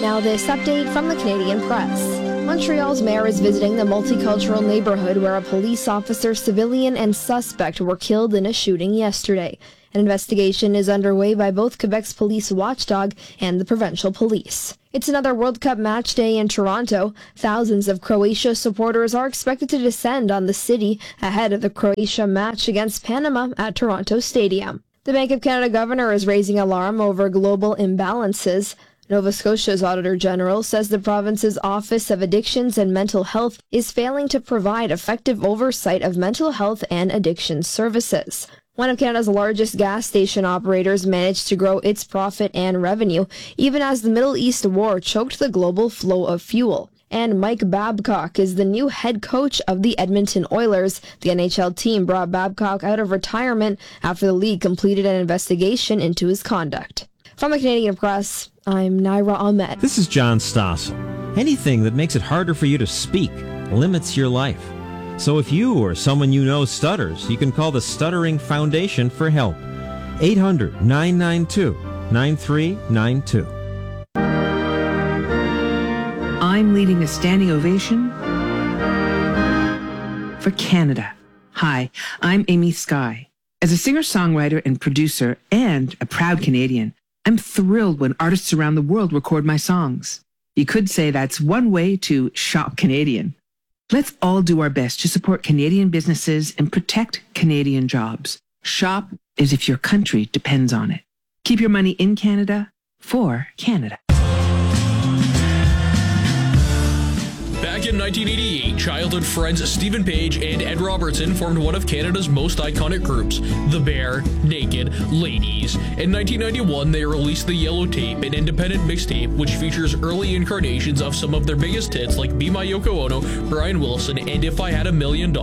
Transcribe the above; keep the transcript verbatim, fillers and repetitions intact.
Now this update from the Canadian Press. Montreal's mayor is visiting the multicultural neighborhood where a police officer, civilian, and suspect were killed in a shooting yesterday. An investigation is underway by both Quebec's police watchdog and the provincial police. It's another World Cup match day in Toronto. Thousands of Croatia supporters are expected to descend on the city ahead of the Croatia match against Panama at Toronto Stadium. The Bank of Canada governor is raising alarm over global imbalances. Nova Scotia's Auditor General says the province's Office of Addictions and Mental Health is failing to provide effective oversight of mental health and addiction services. One of Canada's largest gas station operators managed to grow its profit and revenue, even as the Middle East war choked the global flow of fuel. And Mike Babcock is the new head coach of the Edmonton Oilers. The N H L team brought Babcock out of retirement after the league completed an investigation into his conduct. From the Canadian Press, I'm Naira Ahmed. This is John Stossel. Anything that makes it harder for you to speak limits your life. So if you or someone you know stutters, you can call the Stuttering Foundation for help. eight hundred, nine nine two, nine three nine two. I'm leading a standing ovation for Canada. Hi, I'm Amy Skye. As a singer-songwriter and producer and a proud Canadian, I'm thrilled when artists around the world record my songs. You could say that's one way to shop Canadian. Let's all do our best to support Canadian businesses and protect Canadian jobs. Shop as if your country depends on it. Keep your money in Canada for Canada. Back in nineteen eighty-eight, childhood friends Stephen Page and Ed Robertson formed one of Canada's most iconic groups, The Bare Naked Ladies. In nineteen ninety-one, they released the Yellow Tape, an independent mixtape which features early incarnations of some of their biggest hits like Be My Yoko Ono, Brian Wilson, and If I Had a Million Dollars.